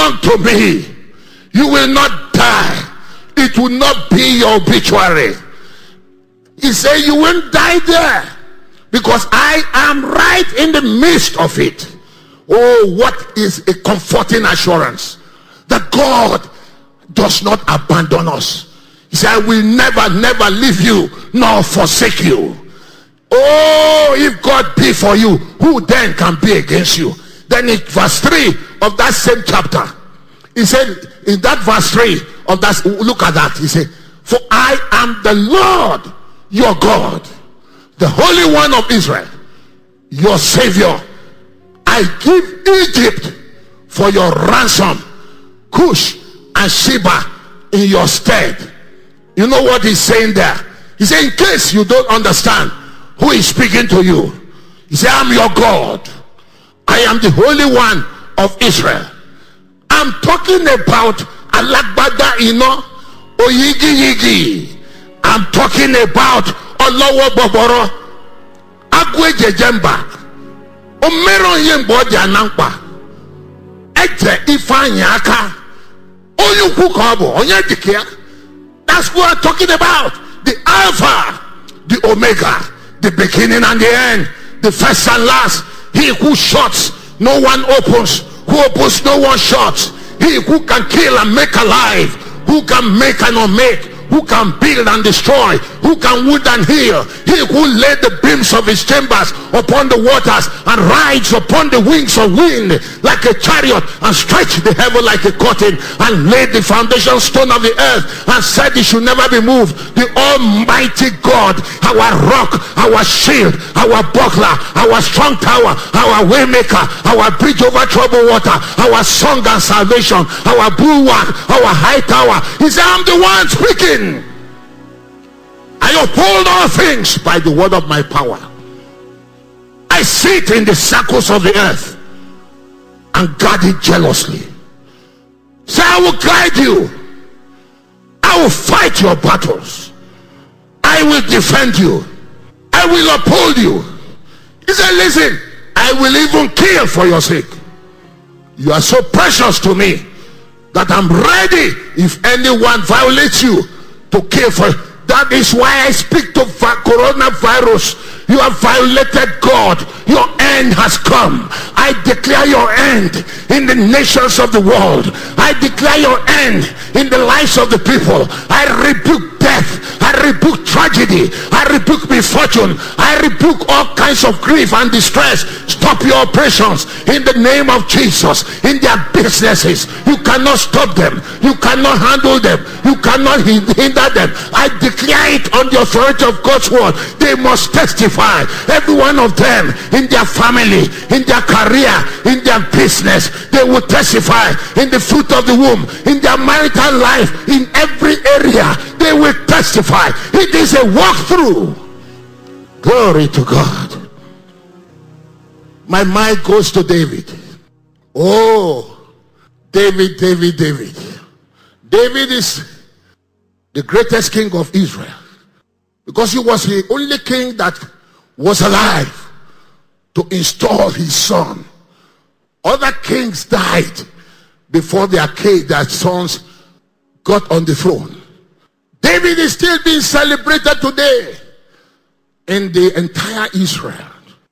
unto me. You will not die. It will not be your obituary. He said you won't die there, because I am right in the midst of it. Oh, what is a comforting assurance that God does not abandon us. He said, I will never leave you nor forsake you. Oh, if God be for you, who then can be against you? Then in verse 3 of that same chapter, he said, in that verse 3 of that, look at that, he said, for I am the Lord your God, the Holy One of Israel, your Savior. I give Egypt for your ransom, Cush and Sheba in your stead. You know what he's saying there? He said, in case you don't understand who is speaking to you, he said, I'm your God. I am the Holy One of Israel. I'm talking about Alagbada Ino, Oyigi Yigi. I'm talking about Olowo Boboro, Agwe Jejemba, Omero Yembo Janampa, Ete Ifanyaka, Oyuku Kobo, Onyedikia. That's what I'm talking about. The Alpha, the Omega, the beginning and the end, the first and last. He who shuts, no one opens. Who opens, no one shuts. He who can kill and make alive. Who can make and unmake. Who can build and destroy. Who can wound and heal. He who laid the beams of his chambers upon the waters and rides upon the wings of wind like a chariot, and stretched the heaven like a curtain, and laid the foundation stone of the earth, and said it should never be moved. The Almighty God, our rock, our shield, our buckler, our strong tower, our waymaker, our bridge over troubled water, our song and salvation, our bulwark, our high tower. He said, I'm the one speaking. I uphold all things by the word of my power. I sit in the circles of the earth and guard it jealously. So I will guide you. I will fight your battles. I will defend you. I will uphold you. He said, listen, I will even kill for your sake. You are so precious to me that I'm ready, if anyone violates you, to kill for. That is why I speak to coronavirus. You have violated God. Your end has come. I declare your end in the nations of the world. I declare your end in the lives of the people. I rebuke death. I rebuke tragedy. I rebuke misfortune. I rebuke all kinds of grief and distress. Stop your operations in the name of Jesus. In their businesses, you cannot stop them. You cannot handle them. You cannot hinder them. I declare it on the authority of God's word. They must testify. Every one of them, in their family, in their career, in their business, they will testify. In the fruit of the womb, in their marital life, in every area, they will testify. It is a walkthrough. Glory to God. My mind goes to David. Oh, David. David is the greatest king of Israel, because he was the only king that was alive to install his son. Other kings died before their sons got on the throne. David is still being celebrated today in the entire Israel.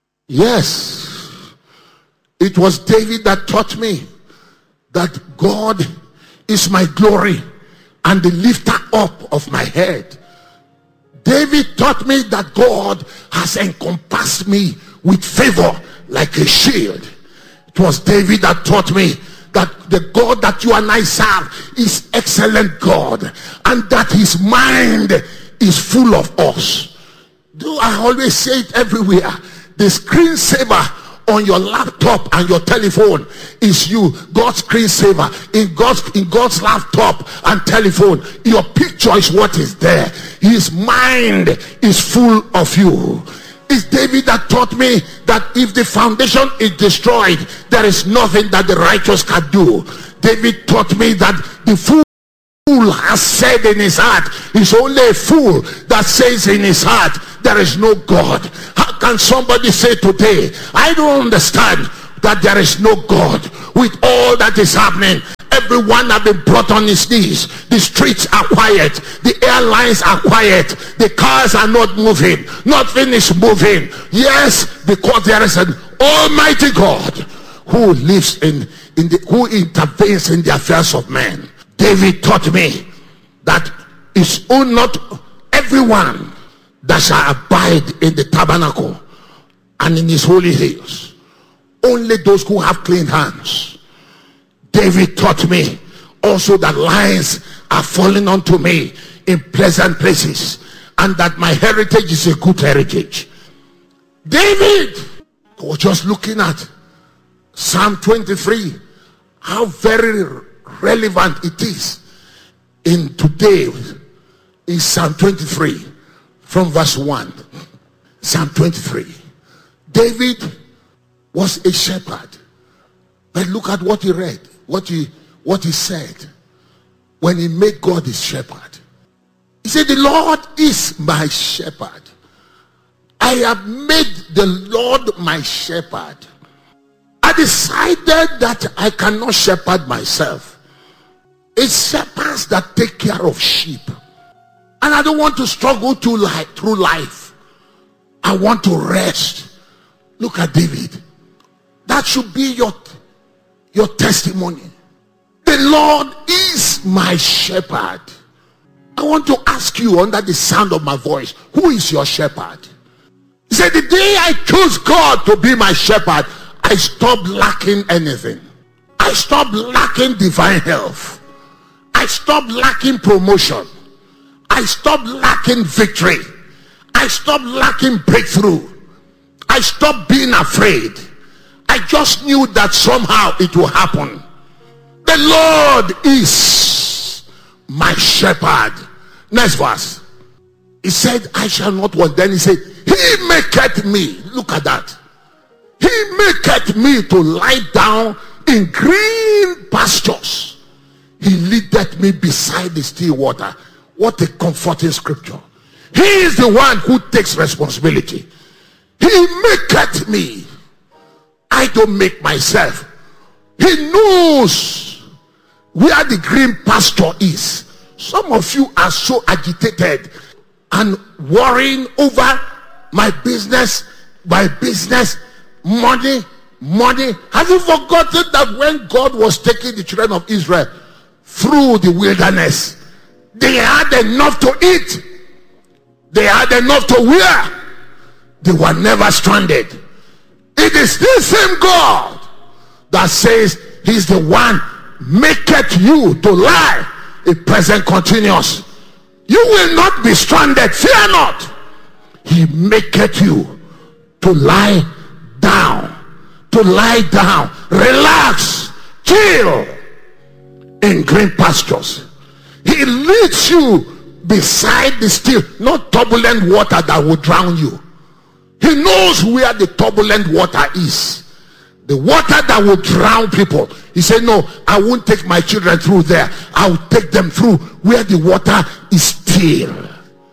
Yes, it was David that taught me that God is my glory and the lifter up of my head. David taught me that God has encompassed me with favor like a shield. It was David that taught me that the God that you and I serve is excellent God, and that his mind is full of us. Do I always say it everywhere? The screensaver on your laptop and your telephone is you. God's screensaver in God's laptop and telephone. Your picture is what is there. His mind is full of you. It's David that taught me that if the foundation is destroyed, there is nothing that the righteous can do. David taught me that the fool has said in his heart, is only a fool that says in his heart, there is no God. How can somebody say today, I don't understand that there is no God, with all that is happening? Everyone have been brought on his knees. The streets are quiet. The airlines are quiet. The cars are not moving. Nothing is moving. Yes, because there is an almighty God who lives who intervenes in the affairs of men. David taught me that it's not everyone that shall abide in the tabernacle and in his holy hills. Only those who have clean hands. David taught me also that lions are falling onto me in pleasant places, and that my heritage is a good heritage. David was just looking at Psalm 23, how very relevant it is in today. In Psalm 23 from verse 1. Psalm 23. David was a shepherd, but look at what he read, what he said when he made God his shepherd. He said, the Lord is my shepherd. I have made the Lord my shepherd. I decided that I cannot shepherd myself. It's shepherds that take care of sheep. And I don't want to struggle through life. I want to rest. Look at David. That should be your testimony. The Lord is my shepherd. I want to ask you under the sound of my voice, who is your shepherd? He said, the day I chose God to be my shepherd, I stopped lacking anything. I stopped lacking divine health. I stopped lacking promotion. I stopped lacking victory. I stopped lacking breakthrough. I stopped being afraid. I just knew that somehow it will happen. The Lord is my shepherd. Next verse. He said, I shall not want. Then he said, he maketh me. Look at that. He maketh me to lie down in green pastures. He leadeth me beside the still water. What a comforting scripture. He is the one who takes responsibility. He maketh me. I don't make myself. He knows where the green pasture is. Some of you are so agitated and worrying over my business, money. Have you forgotten that when God was taking the children of Israel through the wilderness, they had enough to eat, they had enough to wear, they were never stranded. It is this same God that says he's the one maketh you to lie in present continuous. You will not be stranded, fear not. He maketh you to lie down, relax, chill in green pastures. He leads you beside the still, not turbulent water that will drown you. He knows where the turbulent water is, the water that will drown people. He said, no, I won't take my children through there. I'll take them through where the water is still.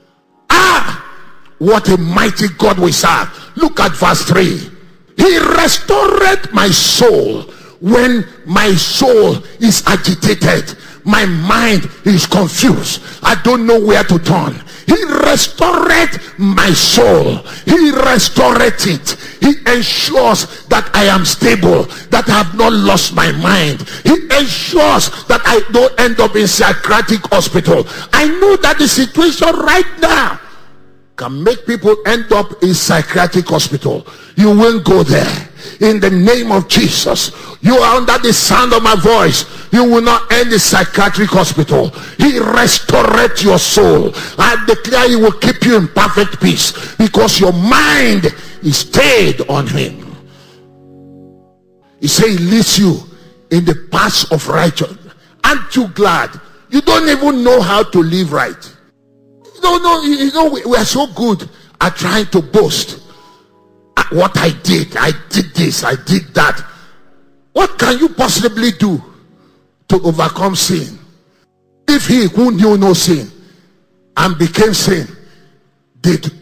What a mighty God we serve. Look at verse 3. He restored my soul when my soul is agitated. My mind is confused. I don't know where to turn. He restored my soul. He restored it. He ensures that I am stable, that I have not lost my mind. He ensures that I don't end up in psychiatric hospital. I know that the situation right now can make people end up in psychiatric hospital. You won't go there. In the name of Jesus, you are under the sound of my voice. You will not end in psychiatric hospital. He restored your soul. I declare he will keep you in perfect peace because your mind is stayed on him. He said he leads you in the paths of righteousness. Aren't you glad? You don't even know how to live right. You know, we are so good at trying to boast. What I did this, I did that. What can you possibly do to overcome sin? If he who knew no sin and became sin did